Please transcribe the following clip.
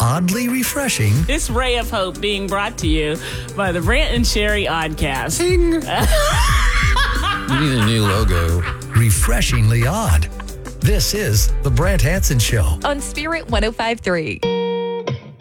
oddly refreshing. This ray of hope being brought to you by the Brant and Sherry Oddcast. You need a new logo. Refreshingly odd. This is The Brant Hanson Show on Spirit 105.3.